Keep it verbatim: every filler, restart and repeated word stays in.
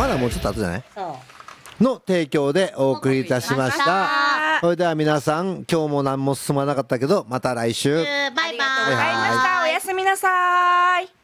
まだもうちょっと後じゃないそうの提供でお送りいたしました。それでは皆さん、今日も何も進まなかったけどまた来週。 バイバイ。 ありがとうございました。おやすみなさい。